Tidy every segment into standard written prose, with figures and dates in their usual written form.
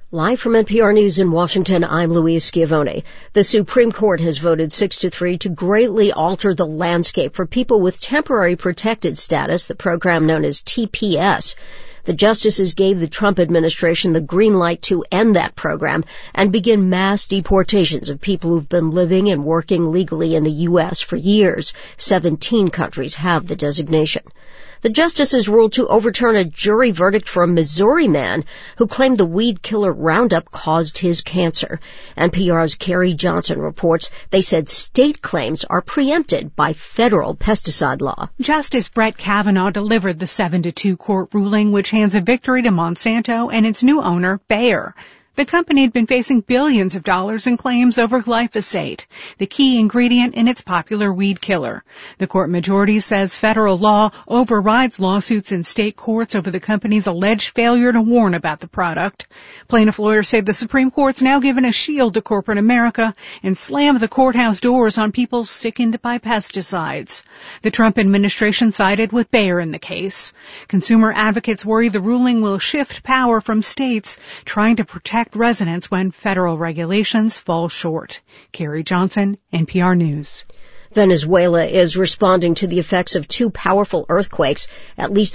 Live from NPR News in Washington, I'm Louise Schiavone. The Supreme Court has voted 6-3 to greatly alter the landscape for people with temporary protected status, the program known as TPS. The justices gave the Trump administration the green light to end that program and begin mass deportations of people who've been living and working legally in the U.S. for years. 17 countries have the designation. The justices ruled to overturn a jury verdict for a Missouri man who claimed the weed killer Roundup caused his cancer. NPR's Carrie Johnson reports they said state claims are preempted by federal pesticide law. Justice Brett Kavanaugh delivered the 7-2 court ruling, which hands a victory to Monsanto and its new owner, Bayer. The company had been facing billions of dollars in claims over glyphosate, the key ingredient in its popular weed killer. The court majority says federal law overrides lawsuits in state courts over the company's alleged failure to warn about the product. Plaintiff lawyers say the Supreme Court's now given a shield to corporate America and slammed the courthouse doors on people sickened by pesticides. The Trump administration sided with Bayer in the case. Consumer advocates worry the ruling will shift power from states trying to protect residents when federal regulations fall short. Carrie Johnson, NPR News. Venezuela is responding to the effects of two powerful earthquakes. At least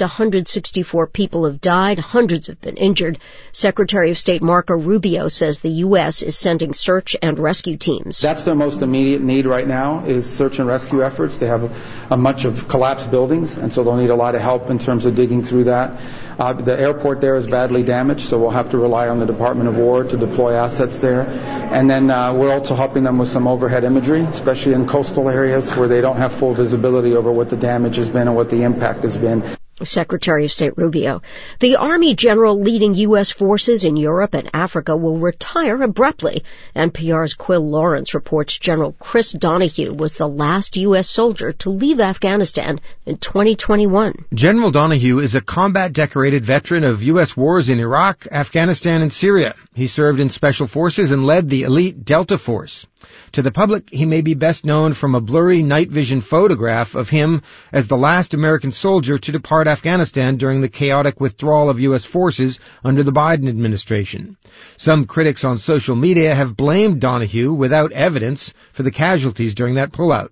164 people have died. Hundreds have been injured. Secretary of State Marco Rubio says the U.S. is sending search and rescue teams. That's their most immediate need right now is search and rescue efforts. They have a much of collapsed buildings, and so they'll need a lot of help in terms of digging through that. The airport there is badly damaged, so we'll have to rely on the Department of War to deploy assets there. And then we're also helping them with some overhead imagery, especially in coastal areas where they don't have full visibility over what the damage has been and what the impact has been. Secretary of State Rubio. The Army general leading U.S. forces in Europe and Africa will retire abruptly. NPR's Quill Lawrence reports General Chris Donahue was the last U.S. soldier to leave Afghanistan in 2021. General Donahue is a combat-decorated veteran of U.S. wars in Iraq, Afghanistan, and Syria. He served in Special Forces and led the elite Delta Force. To the public, he may be best known from a blurry night vision photograph of him as the last American soldier to depart Afghanistan during the chaotic withdrawal of U.S. forces under the Biden administration. Some critics on social media have blamed Donahue without evidence for the casualties during that pullout.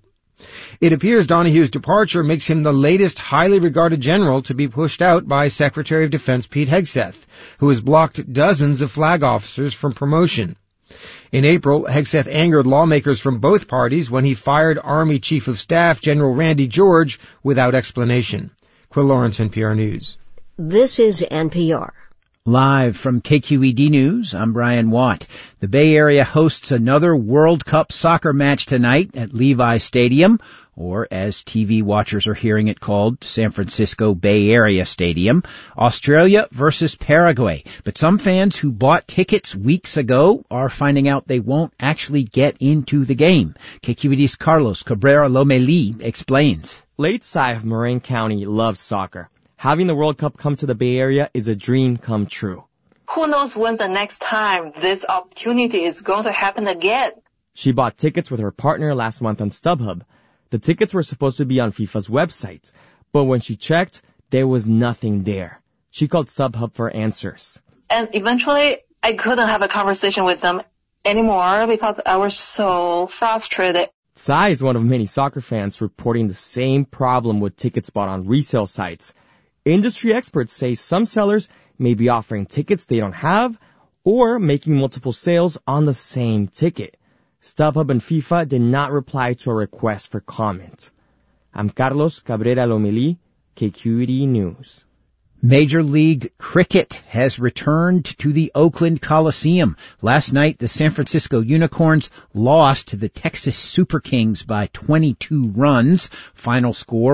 It appears Donahue's departure makes him the latest highly regarded general to be pushed out by Secretary of Defense Pete Hegseth, who has blocked dozens of flag officers from promotion. In April, Hegseth angered lawmakers from both parties when he fired Army Chief of Staff General Randy George without explanation. Quill Lawrence, NPR News. This is NPR. Live from KQED News, I'm Brian Watt. The Bay Area hosts another World Cup soccer match tonight at Levi Stadium, or as TV watchers are hearing it called, San Francisco Bay Area Stadium. Australia versus Paraguay. But some fans who bought tickets weeks ago are finding out they won't actually get into the game. KQED's Carlos Cabrera Lomeli explains. Late Cy of Marin County loves soccer. Having the World Cup come to the Bay Area is a dream come true. Who knows when the next time this opportunity is going to happen again? She bought tickets with her partner last month on StubHub. The tickets were supposed to be on FIFA's website, but when she checked, there was nothing there. She called StubHub for answers. And eventually, I couldn't have a conversation with them anymore because I was so frustrated. Cy is one of many soccer fans reporting the same problem with tickets bought on resale sites. Industry experts say some sellers may be offering tickets they don't have or making multiple sales on the same ticket. StubHub and FIFA did not reply to a request for comment. I'm Carlos Cabrera Lomeli, KQED News. Major League Cricket has returned to the Oakland Coliseum. Last night, the San Francisco Unicorns lost to the Texas Super Kings by 22 runs. Final score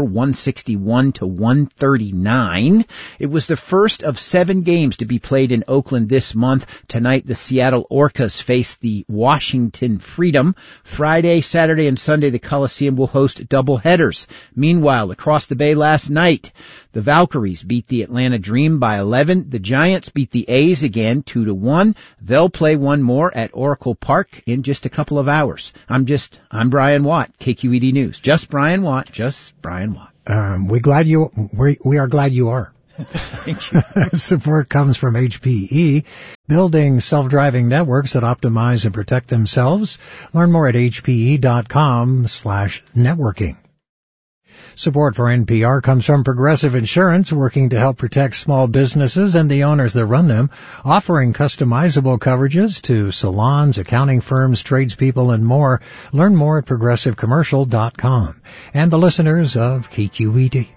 161-139. It was the first of 7 games to be played in Oakland this month. Tonight, the Seattle Orcas face the Washington Freedom. Friday, Saturday, and Sunday, the Coliseum will host doubleheaders. Meanwhile, across the bay last night, the Valkyries beat the Atlanta Dream by 11. The Giants beat the A's again 2-1. They'll play one more at Oracle Park in just a couple of hours. I'm Brian Watt, KQED News. Just Brian Watt. We are glad you are. Thank you. Support comes from HPE, building self-driving networks that optimize and protect themselves. Learn more at hpe.com/networking. Support for NPR comes from Progressive Insurance, working to help protect small businesses and the owners that run them, offering customizable coverages to salons, accounting firms, tradespeople, and more. Learn more at progressivecommercial.com. And the listeners of KQED.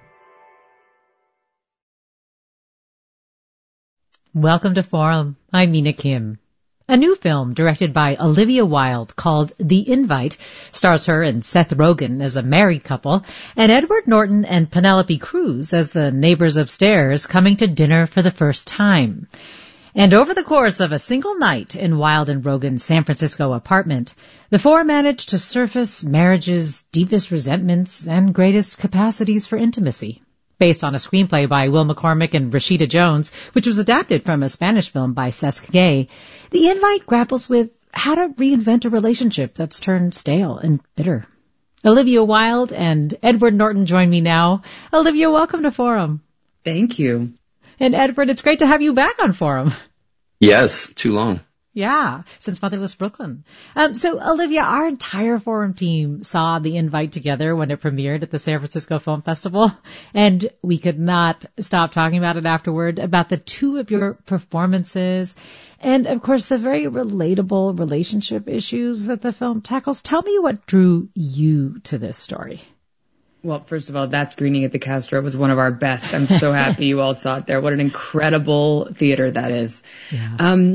Welcome to Forum. I'm Nina Kim. A new film directed by Olivia Wilde called The Invite stars her and Seth Rogen as a married couple and Edward Norton and Penelope Cruz as the neighbors upstairs coming to dinner for the first time. And over the course of a single night in Wilde and Rogen's San Francisco apartment, the four managed to surface marriage's deepest resentments and greatest capacities for intimacy. Based on a screenplay by Will McCormick and Rashida Jones, which was adapted from a Spanish film by Cesc Gay, The Invite grapples with how to reinvent a relationship that's turned stale and bitter. Olivia Wilde and Edward Norton join me now. Olivia, welcome to Forum. Thank you. And Edward, it's great to have you back on Forum. Yes, too long. Yeah, since Motherless Brooklyn. So, Olivia, our entire Forum team saw The Invite together when it premiered at the San Francisco Film Festival, and we could not stop talking about it afterward, about the two of your performances, and, of course, the very relatable relationship issues that the film tackles. Tell me what drew you to this story. Well, first of all, that screening at the Castro was one of our best. I'm so happy you all saw it there. What an incredible theater that is. Yeah.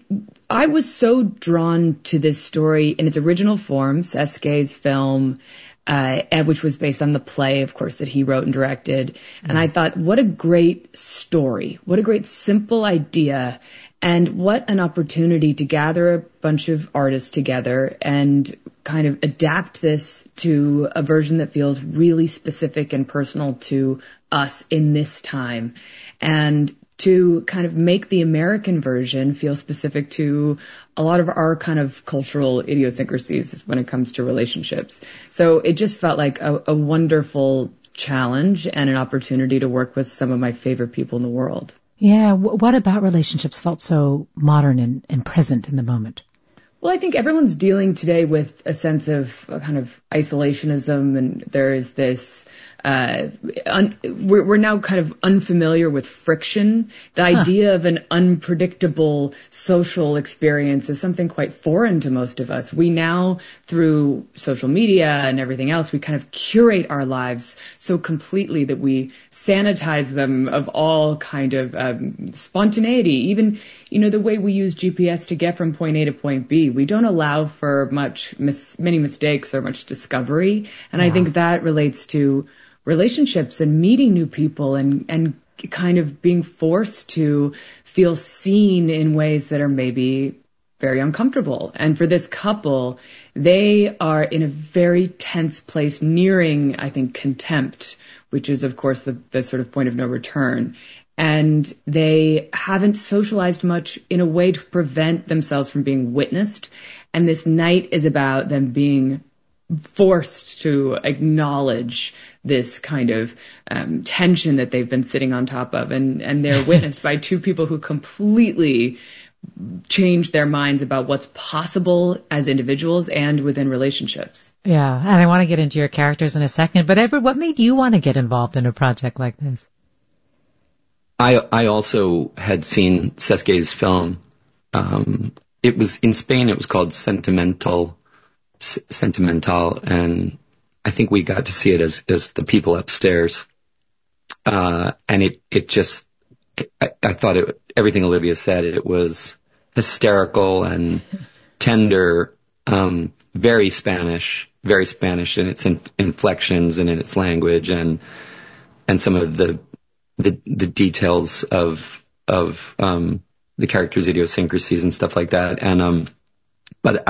I was so drawn to this story in its original form, Cesc Gay's film, which was based on the play, of course, that he wrote and directed. And I thought, what a great story. What a great simple idea. And what an opportunity to gather a bunch of artists together and kind of adapt this to a version that feels really specific and personal to us in this time. And to kind of make the American version feel specific to a lot of our kind of cultural idiosyncrasies when it comes to relationships. So it just felt like a wonderful challenge and an opportunity to work with some of my favorite people in the world. Yeah, what about relationships felt so modern and present in the moment? Well, I think everyone's dealing today with a sense of kind of isolationism, and there is this we're now kind of unfamiliar with friction. The idea of an unpredictable social experience is something quite foreign to most of us. We now, through social media and everything else, we kind of curate our lives so completely that we sanitize them of all kind of spontaneity. Even, the way we use GPS to get from point A to point B, we don't allow for many mistakes or much discovery. And I think that relates to relationships and meeting new people and kind of being forced to feel seen in ways that are maybe very uncomfortable. And for this couple, they are in a very tense place, nearing, I think, contempt, which is, of course, the sort of point of no return. And they haven't socialized much in a way to prevent themselves from being witnessed. And this night is about them being forced to acknowledge this kind of tension that they've been sitting on top of. And they're witnessed by two people who completely change their minds about what's possible as individuals and within relationships. Yeah, and I want to get into your characters in a second. But Edward, what made you want to get involved in a project like this? I also had seen Cesc Gay's film. It was in Spain. It was called Sentimental, and I think we got to see it as The People Upstairs. And it just, I thought everything Olivia said, it was hysterical and tender, very Spanish in its inflections and in its language and some of the details of the characters' idiosyncrasies and stuff like that. And, but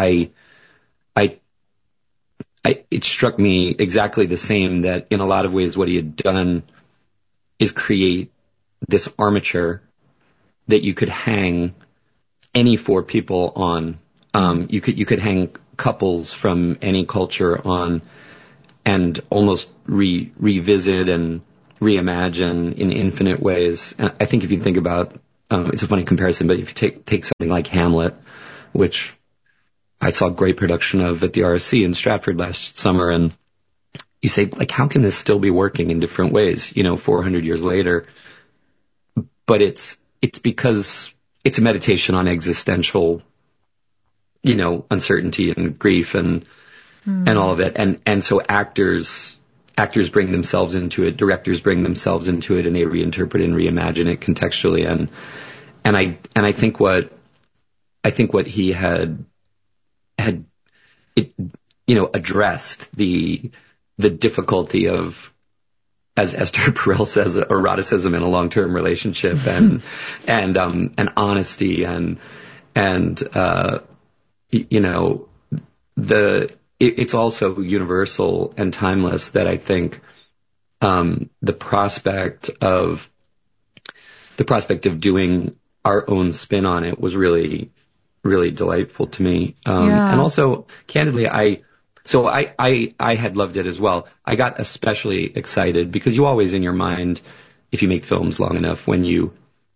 it struck me exactly the same that in a lot of ways what he had done is create this armature that you could hang any four people on. You could hang couples from any culture on and almost revisit and reimagine in infinite ways. And I think if you think about, it's a funny comparison, but if you take something like Hamlet, which I saw a great production of at the RSC in Stratford last summer, and you say, like, how can this still be working in different ways, 400 years later? But it's because it's a meditation on existential, uncertainty and grief and all of it. And so actors bring themselves into it, directors bring themselves into it, and they reinterpret and reimagine it contextually. And I think what he had addressed the difficulty of, as Esther Perel says, eroticism in a long-term relationship, and honesty, it's also universal and timeless. That I think the prospect of doing our own spin on it was really, really delightful to me. And also, candidly, I had loved it as well. I got especially excited because you always in your mind, if you make films long enough, when you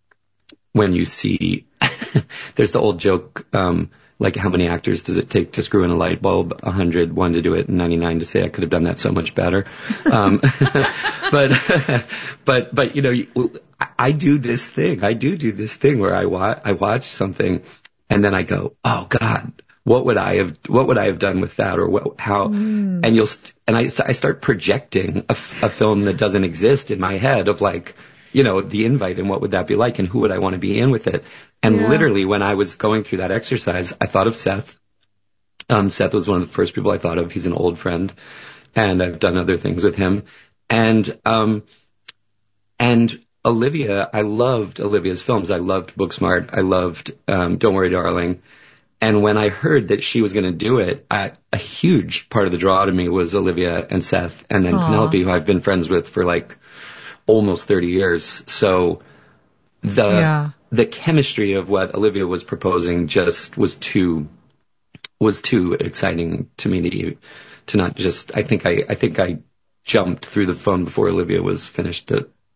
see, there's the old joke, like how many actors does it take to screw in a light bulb? 100, 1 to do it, and 99 to say I could have done that so much better. But I do this thing. I do this thing where I watch something and then I go, oh God, what would I have done with that, or how? And I start projecting a film that doesn't exist in my head of, like, The Invite, and what would that be like, and who would I want to be in with it? And literally, when I was going through that exercise, I thought of Seth. Seth was one of the first people I thought of. He's an old friend, and I've done other things with him. And Olivia, I loved Olivia's films. I loved Booksmart. I loved Don't Worry, Darling. And when I heard that she was going to do it, a huge part of the draw to me was Olivia and Seth, and then Penelope, who I've been friends with for like almost 30 years. So the chemistry of what Olivia was proposing just was too exciting to me to not just. I think I jumped through the phone before Olivia was finished.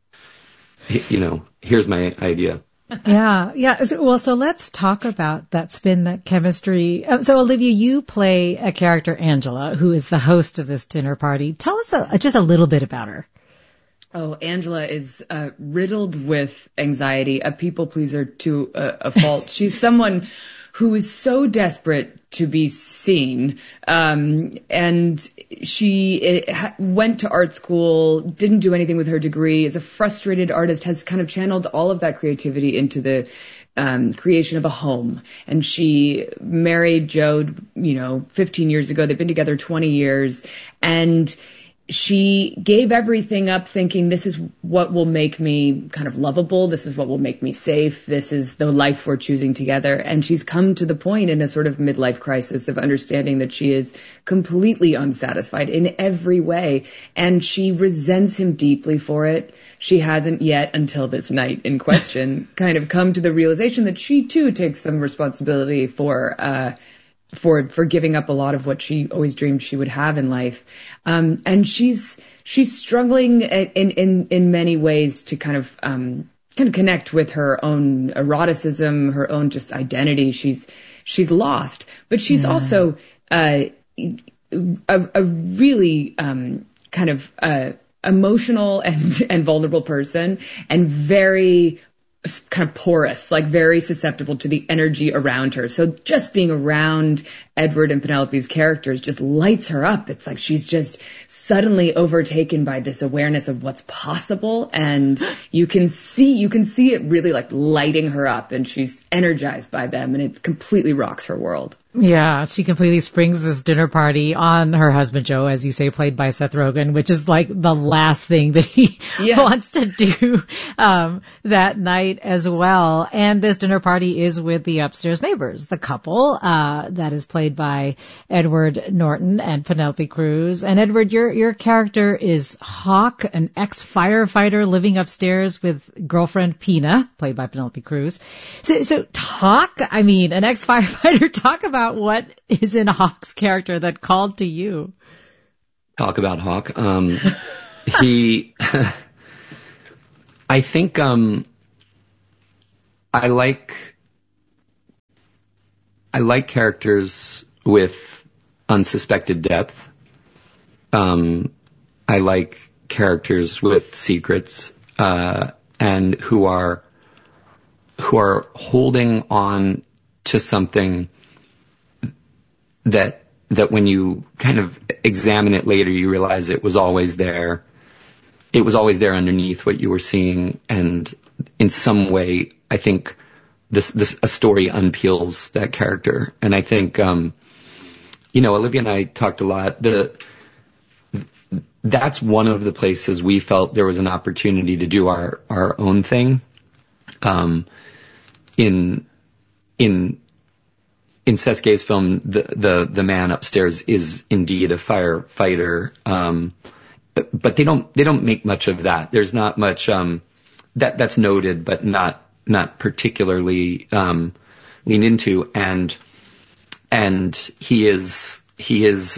Here's my idea. Yeah. So let's talk about that spin, that chemistry. So Olivia, you play a character, Angela, who is the host of this dinner party. Tell us just a little bit about her. Oh, Angela is riddled with anxiety, a people pleaser to a fault. She's someone who is so desperate to be seen. And she went to art school, didn't do anything with her degree, is a frustrated artist, has kind of channeled all of that creativity into the creation of a home. And she married Joe, 15 years ago. They've been together 20 years. And she gave everything up thinking, this is what will make me kind of lovable. This is what will make me safe. This is the life we're choosing together. And she's come to the point in a sort of midlife crisis of understanding that she is completely unsatisfied in every way. And she resents him deeply for it. She hasn't yet, until this night in question, kind of come to the realization that she too takes some responsibility for giving up a lot of what she always dreamed she would have in life. And she's struggling in many ways to kind of connect with her own eroticism, her own just identity. She's lost, but she's also a really kind of emotional and vulnerable person, and very kind of porous, like very susceptible to the energy around her. So just being around Edward and Penelope's characters just lights her up. It's like she's just suddenly overtaken by this awareness of what's possible, and you can see it really like lighting her up, and she's energized by them, and it completely rocks her world. Yeah, she completely springs this dinner party on her husband, Joe, as you say, played by Seth Rogen, which is like the last thing that he wants to do that night as well. And this dinner party is with the upstairs neighbors, the couple that is played by Edward Norton and Penelope Cruz. And Edward, your character is Hawk, an ex-firefighter living upstairs with girlfriend Pina, played by Penelope Cruz. So talk, I mean, an ex-firefighter, talk about what is in Hawk's character that called to you. Talk about Hawk. I think I like characters with unsuspected depth. I like characters with secrets, and who are holding on to something that when you kind of examine it later, you realize it was always there. It was always there underneath what you were seeing, and in some way, I think a story unpeels that character. And I think, Olivia and I talked a lot. That's one of the places we felt there was an opportunity to do our own thing. In Seth Gay's film, the man upstairs is indeed a firefighter, but they don't make much of that. There's not much that's noted, but not particularly leaned into. And he is he's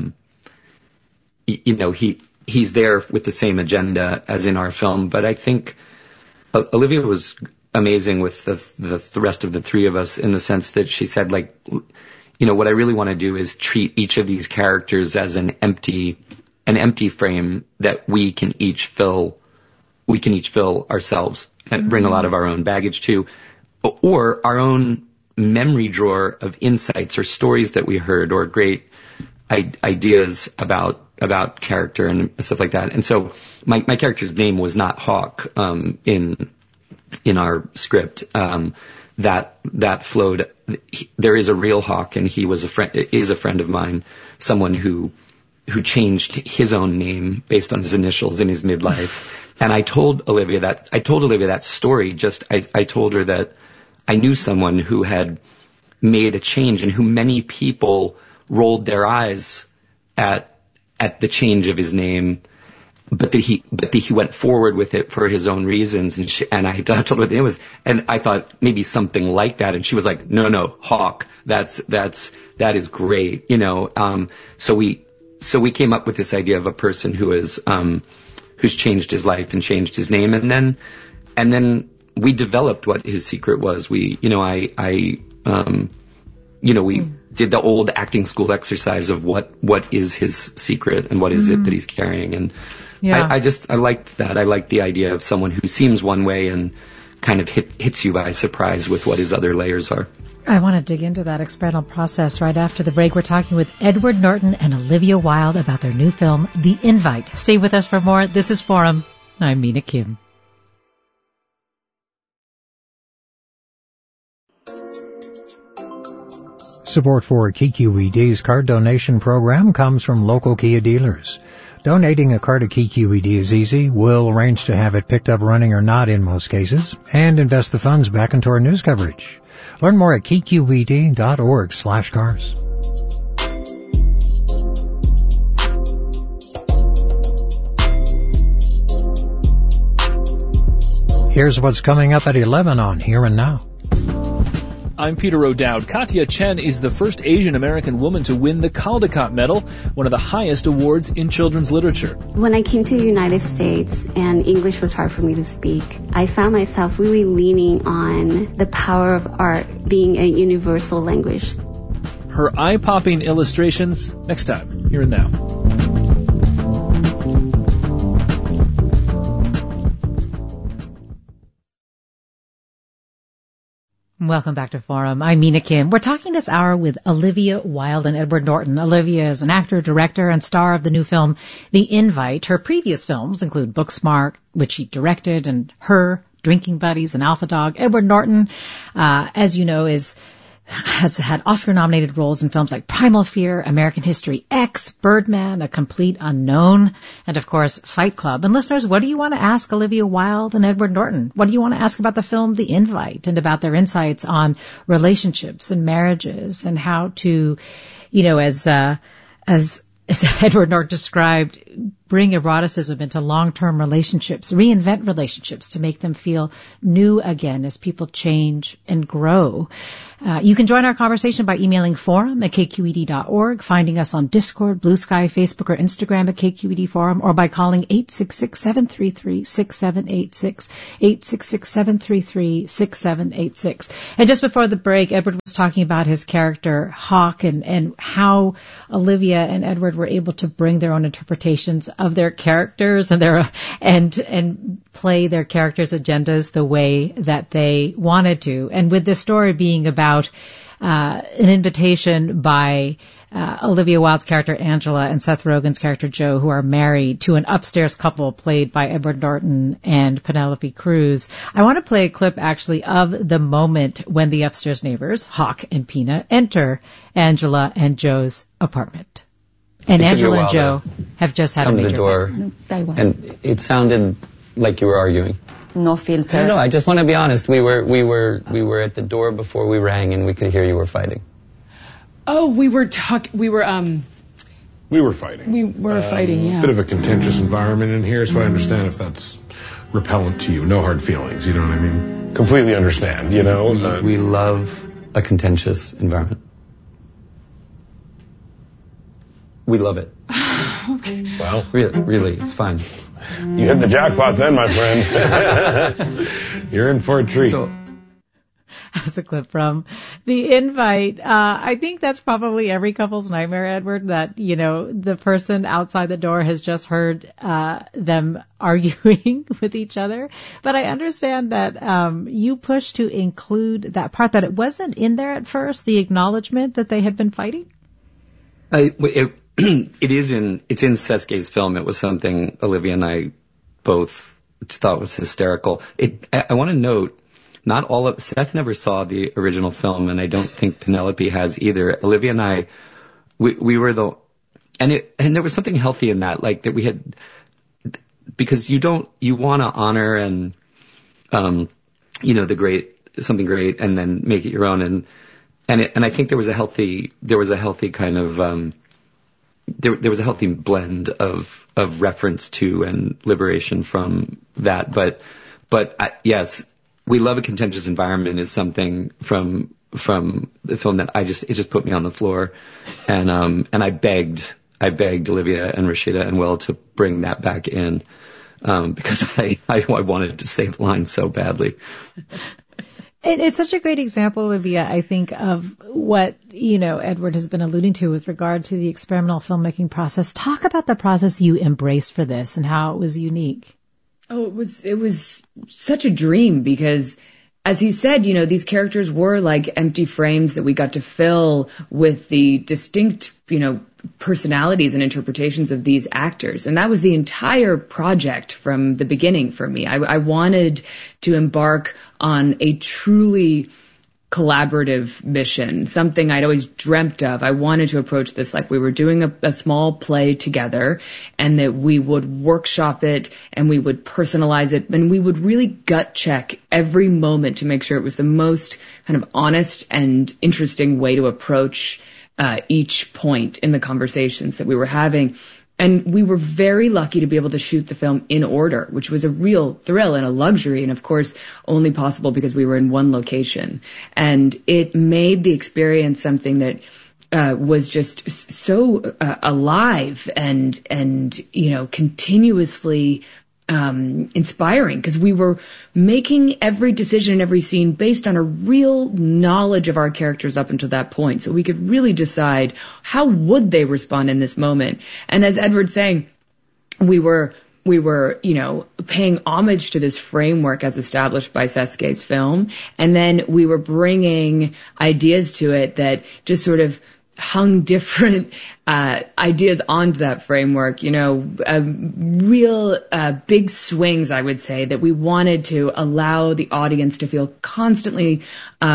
there with the same agenda as in our film. But I think Olivia was amazing with the rest of the three of us, in the sense that she said, like, what I really want to do is treat each of these characters as an empty frame that we can each fill ourselves and bring a lot of our own baggage to, or our own memory drawer of insights or stories that we heard, or great ideas about character and stuff like that. And so my character's name was not Hawk in our script. That flowed. There is a real Hawk, and he is a friend of mine, someone who changed his own name based on his initials in his midlife. And I told Olivia that story. I told her that I knew someone who had made a change, and who many people rolled their eyes at the change of his name, but that he went forward with it for his own reasons. And I told her what it was, and I thought maybe something like that. And she was like, no, Hawk. That is great. So we came up with this idea of a person who's changed his life and changed his name. And then we developed what his secret was. We did the old acting school exercise of what is his secret and what is it that he's carrying. And I liked that. I liked the idea of someone who seems one way and kind of hits you by surprise with what his other layers are. I want to dig into that experimental process right after the break. We're talking with Edward Norton and Olivia Wilde about their new film, The Invite. Stay with us for more. This is Forum. I'm Mina Kim. Support for KQED's card donation program comes from local Kia dealers. Donating a car to KQED is easy. We'll arrange to have it picked up running or not in most cases, and invest the funds back into our news coverage. Learn more at kqed.org/cars. Here's what's coming up at 11 on Here and Now. I'm Peter O'Dowd. Katya Chen is the first Asian American woman to win the Caldecott Medal, one of the highest awards in children's literature. When I came to the United States and English was hard for me to speak, I found myself really leaning on the power of art being a universal language. Her eye-popping illustrations next time, Here and Now. Welcome back to Forum. I'm Mina Kim. We're talking this hour with Olivia Wilde and Edward Norton. Olivia is an actor, director, and star of the new film, The Invite. Her previous films include Booksmart, which she directed, and Her, Drinking Buddies, and Alpha Dog. Edward Norton, as you know, has had Oscar-nominated roles in films like Primal Fear, American History X, Birdman, A Complete Unknown, and of course, Fight Club. And listeners, what do you want to ask Olivia Wilde and Edward Norton? What do you want to ask about the film The Invite, and about their insights on relationships and marriages, and how to, as Edward Norton described, bring eroticism into long-term relationships, reinvent relationships to make them feel new again as people change and grow. You can join our conversation by emailing forum@kqed.org, finding us on Discord, Blue Sky, Facebook, or Instagram at KQED Forum, or by calling 866-733-6786, 866-733-6786. And just before the break, Edward was talking about his character, Hawk, and how Olivia and Edward were able to bring their own interpretations of their characters and play their characters' agendas the way that they wanted to. And with this story being about an invitation by Olivia Wilde's character Angela and Seth Rogen's character Joe, who are married to an upstairs couple played by Edward Norton and Penelope Cruz, I want to play a clip actually of the moment when the upstairs neighbors, Hawk and Pina, enter Angela and Joe's apartment. And Angela and Joe have just had a major door, and it sounded like you were arguing. No filter. No, I just want to be honest. We were at the door before we rang, and we could hear you were fighting. Oh, we were fighting. We were fighting, yeah. Bit of a contentious environment in here, so I understand if that's repellent to you. No hard feelings, you know what I mean? Completely understand, you know? We love a contentious environment. We love it. Okay. Well, really, it's fine. You hit the jackpot then, my friend. You're in for a treat. That's a clip from The Invite. I think that's probably every couple's nightmare, Edward, that, you know, the person outside the door has just heard them arguing with each other. But I understand that you pushed to include that part, that it wasn't in there at first, the acknowledgement that they had been fighting? It's in Seske's film. It was something Olivia and I both thought was hysterical. I want to note, not all of Seth never saw the original film, and I don't think Penelope has either. Olivia and I, we were and there was something healthy in that, like that we had, because you want to honor and something great, and then make it your own, and I think there was a healthy kind of there was a healthy blend of reference to and liberation from that. But yes, We Love a Contentious Environment is something from the film that it just put me on the floor, and I begged Olivia and Rashida and Will to bring that back in, because I wanted to say the line so badly. It's such a great example, Olivia, I think, of what, Edward has been alluding to with regard to the experimental filmmaking process. Talk about the process you embraced for this and how it was unique. Oh, it was such a dream because, as he said, these characters were like empty frames that we got to fill with the distinct, personalities and interpretations of these actors. And that was the entire project from the beginning for me. I wanted to embark on a truly collaborative mission, something I'd always dreamt of. I wanted to approach this like we were doing a small play together, and that we would workshop it and we would personalize it, and we would really gut check every moment to make sure it was the most kind of honest and interesting way to approach each point in the conversations that we were having. And we were very lucky to be able to shoot the film in order, which was a real thrill and a luxury, and of course only possible because we were in one location. And it made the experience something that was just so alive and continuously inspiring, because we were making every decision, every scene based on a real knowledge of our characters up until that point. So we could really decide how would they respond in this moment. And as Edward's saying, we were, paying homage to this framework as established by Seske's film. And then we were bringing ideas to it that just sort of hung different ideas onto that framework, real big swings, I would say, that we wanted to allow the audience to feel constantly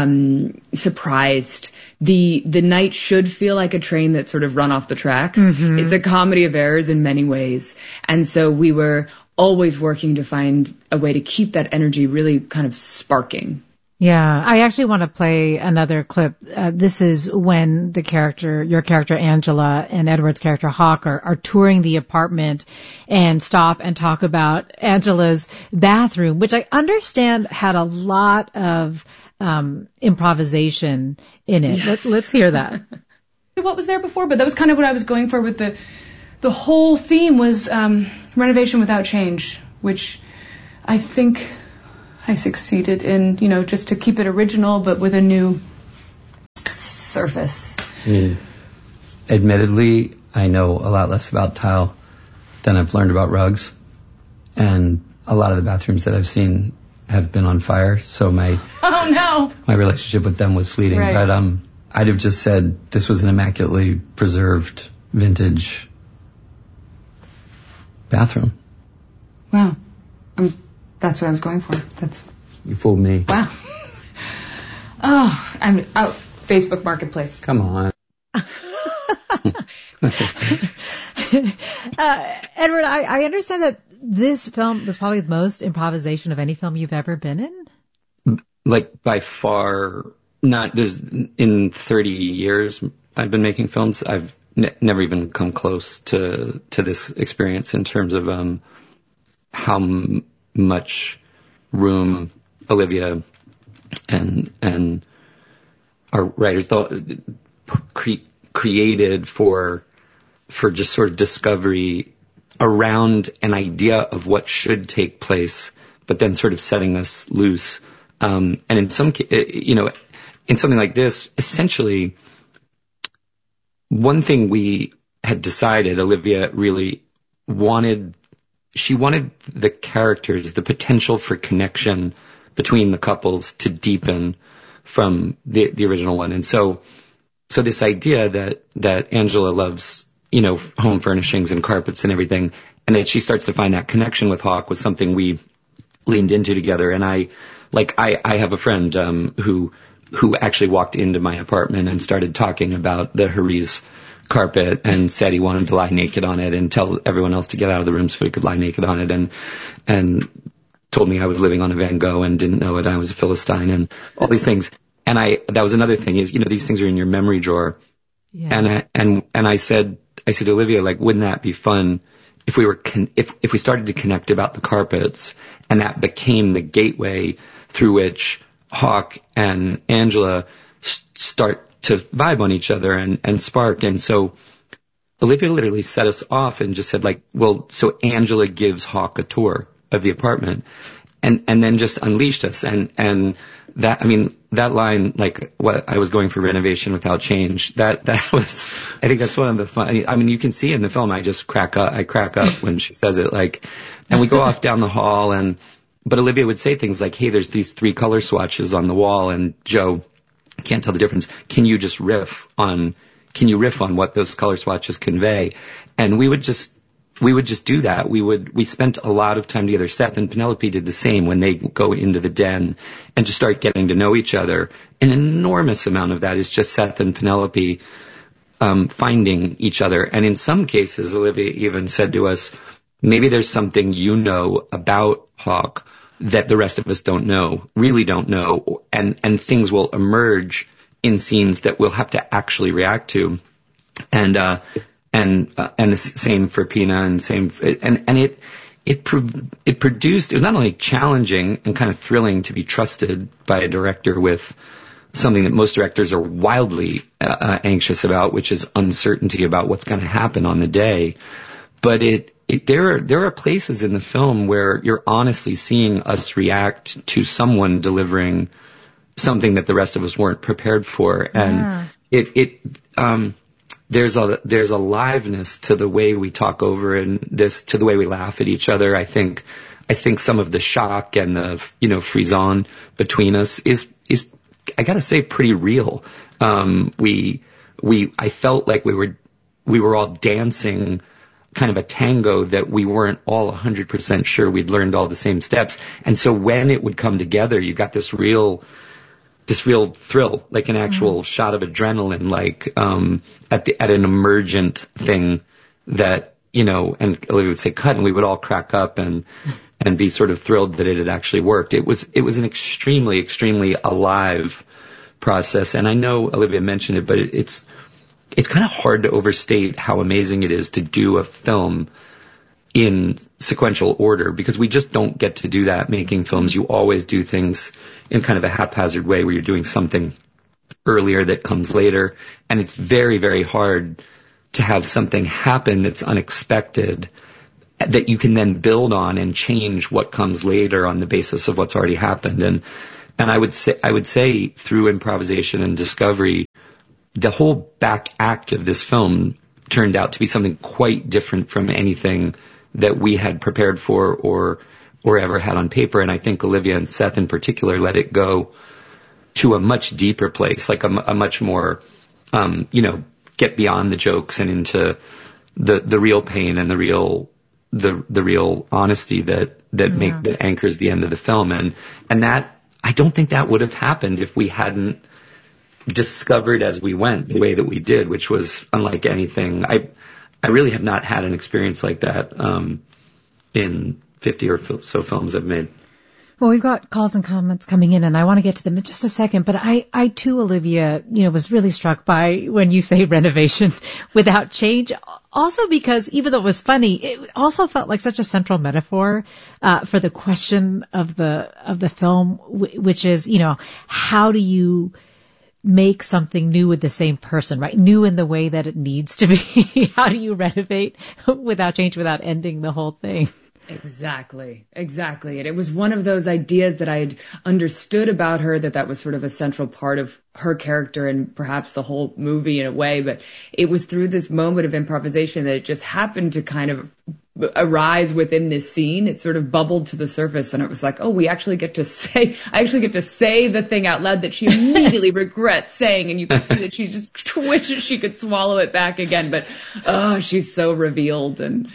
surprised. The night should feel like a train that's sort of run off the tracks. Mm-hmm. It's a comedy of errors in many ways. And so we were always working to find a way to keep that energy really kind of sparking. Yeah, I actually want to play another clip. This is when your character Angela and Edward's character Hawk are touring the apartment and stop and talk about Angela's bathroom, which I understand had a lot of improvisation in it. Yes. Let's hear that. What was there before, but that was kind of what I was going for with the whole theme was renovation without change, which I think I succeeded in, just to keep it original, but with a new surface. Admittedly, I know a lot less about tile than I've learned about rugs. And a lot of the bathrooms that I've seen have been on fire. So my relationship with them was fleeting. Right. But I'd have just said this was an immaculately preserved vintage bathroom. Wow. That's what I was going for. You fooled me. Wow. Oh, I'm out. Facebook Marketplace. Come on. Edward, I understand that this film was probably the most improvisation of any film you've ever been in? Like, by far, in 30 years I've been making films, I've never even come close to this experience in terms of how much room Olivia and our writers created for just sort of discovery around an idea of what should take place, but then sort of setting us loose. And in something like this, essentially, one thing we had decided Olivia really wanted the characters, the potential for connection between the couples to deepen from the original one. And so this idea that Angela loves, home furnishings and carpets and everything, and that she starts to find that connection with Hawk was something we leaned into together. And I have a friend who actually walked into my apartment and started talking about the Haris carpet and said he wanted to lie naked on it and tell everyone else to get out of the room so he could lie naked on it, and told me I was living on a Van Gogh and didn't know it. I was a Philistine and all these things. And that was another thing is, these things are in your memory drawer. Yeah. And I said to Olivia, like, wouldn't that be fun if we started to connect about the carpets, and that became the gateway through which Hawk and Angela start to vibe on each other and spark. And so Olivia literally set us off and just said, like, well, so Angela gives Hawk a tour of the apartment and then just unleashed us. And that line, like, what I was going for renovation without change, that was, I think that's one of the fun, you can see in the film, I crack up when she says it, like, and we go off down the hall but Olivia would say things like, hey, there's these 3 color swatches on the wall, and Joe can't tell the difference. Can you riff on what those color swatches convey? And we would just do that. We spent a lot of time together. Seth and Penelope did the same when they go into the den and just start getting to know each other. An enormous amount of that is just Seth and Penelope finding each other. And in some cases, Olivia even said to us, maybe there's something about Hawk that the rest of us really don't know, and things will emerge in scenes that we'll have to actually react to. And the same for Pina, and it produced, it was not only challenging and kind of thrilling to be trusted by a director with something that most directors are wildly anxious about, which is uncertainty about what's going to happen on the day. But there are places in the film where you're honestly seeing us react to someone delivering something that the rest of us weren't prepared for. And there's a liveness to the way we talk over to the way we laugh at each other. I think some of the shock and the, frisson between us is I gotta say pretty real. I felt like we were all dancing kind of a tango that we weren't all 100% sure we'd learned all the same steps. And so when it would come together, you got this real thrill, like an actual shot of adrenaline, like at an emergent thing that, and Olivia would say cut, and we would all crack up, and and be sort of thrilled that it had actually worked. It was an extremely, extremely alive process. And I know Olivia mentioned it, but it's kind of hard to overstate how amazing it is to do a film in sequential order, because we just don't get to do that making films. You always do things in kind of a haphazard way where you're doing something earlier that comes later. And it's very, very hard to have something happen that's unexpected that you can then build on and change what comes later on the basis of what's already happened. And I would say through improvisation and discovery, the whole back act of this film turned out to be something quite different from anything that we had prepared for or ever had on paper. And I think Olivia and Seth in particular let it go to a much deeper place, like a much more, get beyond the jokes and into the real pain and the real honesty that anchors the end of the film. And that, I don't think that would have happened if we hadn't discovered as we went the way that we did, which was unlike anything. I really have not had an experience like that in 50 or so films I've made. Well, we've got calls and comments coming in, and I want to get to them in just a second. But I too, Olivia, was really struck by when you say renovation without change. Also because even though it was funny, it also felt like such a central metaphor for the question of the film, which is, how do you make something new with the same person, right? New in the way that it needs to be. How do you renovate without change, without ending the whole thing? Exactly. And it was one of those ideas that I had understood about her, that was sort of a central part of her character and perhaps the whole movie in a way. But it was through this moment of improvisation that it just happened to kind of arise within this scene. It sort of bubbled to the surface, and it was like, oh, I actually get to say the thing out loud that she immediately regrets saying, and you can see that she just wishes she could swallow it back again. But she's so revealed, and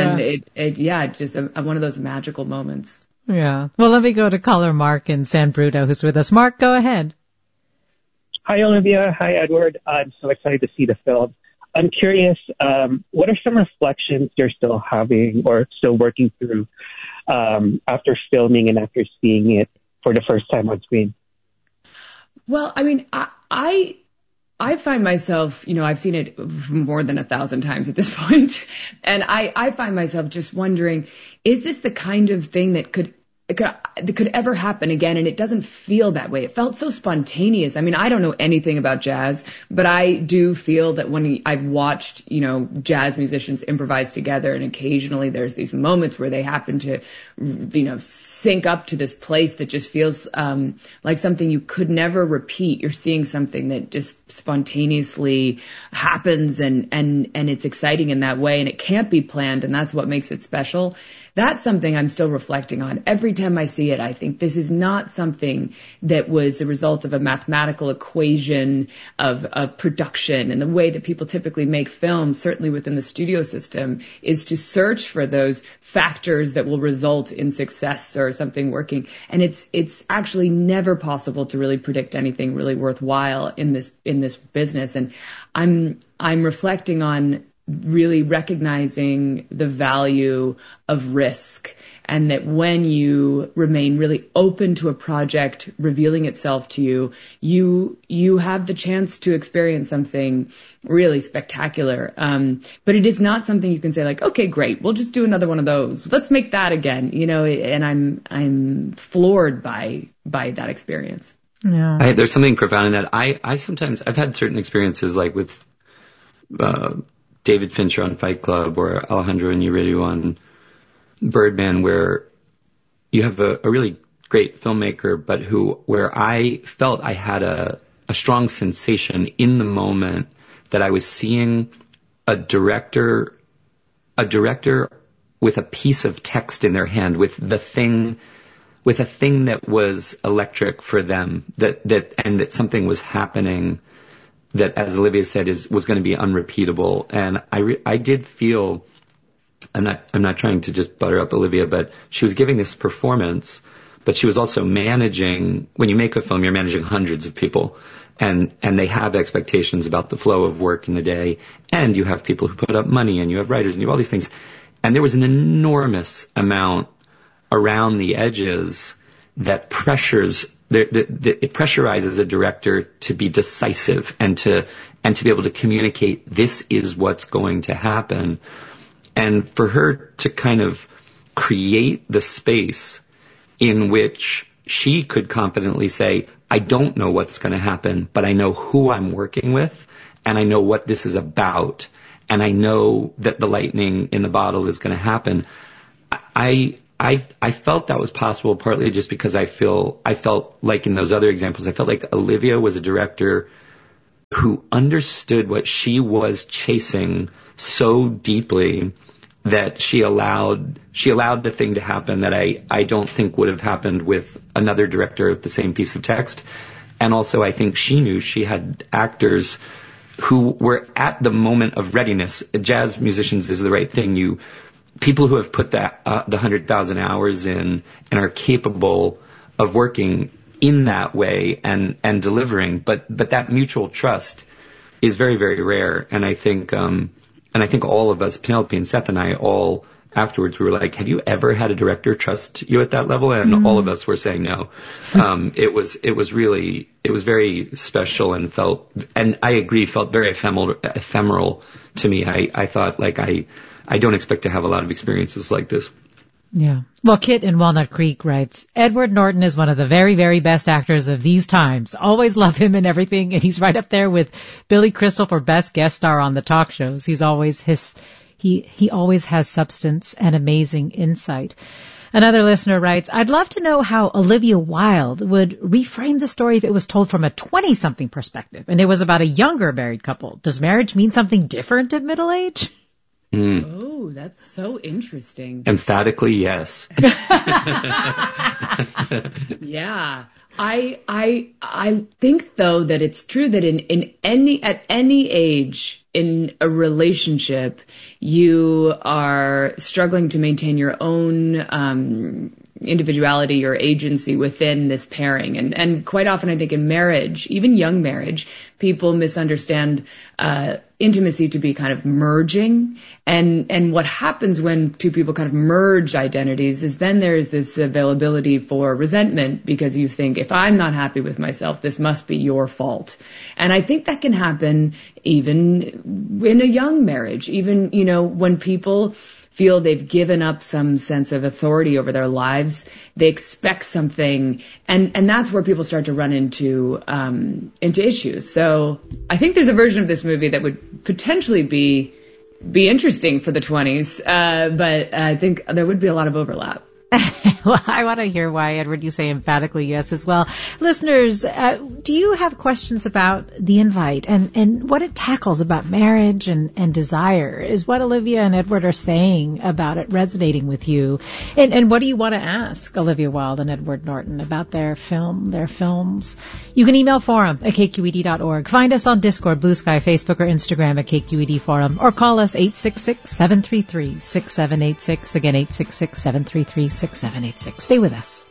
just one of those magical moments. Yeah. Well, let me go to caller Mark in San Bruno, who's with us. Mark, go ahead. Hi, Olivia. Hi, Edward. I'm so excited to see the film. I'm curious, what are some reflections you're still having or still working through after filming and after seeing it for the first time on screen? Well, I mean, I find myself, I've seen it more than 1,000 times at this point, and I find myself just wondering, is this the kind of thing that could ever happen again? And it doesn't feel that way. It felt so spontaneous. I mean, I don't know anything about jazz, but I do feel that when I've watched, jazz musicians improvise together, and occasionally there's these moments where they happen to, sync up to this place that just feels like something you could never repeat. You're seeing something that just spontaneously happens, and it's exciting in that way, and it can't be planned, and that's what makes it special. That's something I'm still reflecting on. Every time I see it, I think this is not something that was the result of a mathematical equation of production. And the way that people typically make films, certainly within the studio system, is to search for those factors that will result in success or something working. And it's actually never possible to really predict anything really worthwhile in this business. And I'm reflecting on really recognizing the value of risk, and that when you remain really open to a project revealing itself to you, you have the chance to experience something really spectacular. But it is not something you can say like, okay, great, we'll just do another one of those. Let's make that again, and I'm floored by that experience. Yeah. There's something profound in that. I've had certain experiences like with, David Fincher on Fight Club or Alejandro Iñárritu on Birdman, where you have a really great filmmaker, but where I felt I had a strong sensation in the moment that I was seeing a director with a piece of text in their hand, with a thing that was electric for them, that something was happening that, as Olivia said, was going to be unrepeatable. And I did feel, I'm not trying to just butter up Olivia, but she was giving this performance, but she was also managing. When you make a film, you're managing hundreds of people, and they have expectations about the flow of work in the day, and you have people who put up money, and you have writers, and you have all these things. And there was an enormous amount around the edges that it pressurizes a director to be decisive and to be able to communicate, this is what's going to happen. And for her to kind of create the space in which she could confidently say, I don't know what's going to happen, but I know who I'm working with, and I know what this is about, and I know that the lightning in the bottle is going to happen. I felt that was possible partly just because I felt like in those other examples, I felt like Olivia was a director who understood what she was chasing so deeply that she allowed the thing to happen that I don't think would have happened with another director of the same piece of text. And also I think she knew she had actors who were at the moment of readiness. Jazz musicians is the right thing. People who have put the 100,000 hours in and are capable of working in that way and delivering, but that mutual trust is very, very rare. And I think all of us, Penelope and Seth and I, all afterwards, we were like, have you ever had a director trust you at that level? And all of us were saying no. It was very special and I agree, felt very ephemeral to me. I thought, like, I don't expect to have a lot of experiences like this. Yeah. Well, Kit in Walnut Creek writes, Edward Norton is one of the very, very best actors of these times. Always love him and everything, and he's right up there with Billy Crystal for best guest star on the talk shows. He always has substance and amazing insight. Another listener writes, I'd love to know how Olivia Wilde would reframe the story if it was told from a 20-something perspective, and it was about a younger married couple. Does marriage mean something different at middle age? Oh, that's so interesting. Emphatically, yes. Yeah. I think though that it's true that at any age in a relationship, you are struggling to maintain your own individuality or agency within this pairing. And quite often I think in marriage, even young marriage, people misunderstand intimacy to be kind of merging. And what happens when two people kind of merge identities is then there's this availability for resentment because you think, if I'm not happy with myself, this must be your fault. And I think that can happen even in a young marriage, even, when people feel they've given up some sense of authority over their lives, they expect something, and that's where people start to run into issues. So I think there's a version of this movie that would potentially be interesting for the 20s, but I think there would be a lot of overlap. Well, I want to hear why, Edward, you say emphatically yes as well. Listeners, do you have questions about The Invite and what it tackles about marriage and desire? Is what Olivia and Edward are saying about it resonating with you? And what do you want to ask Olivia Wilde and Edward Norton about their films? You can email forum@kqed.org. Find us on Discord, Blue Sky, Facebook, or Instagram at KQED Forum, or call us 866-733-6786. Again, 866-733-6786. Stay with us.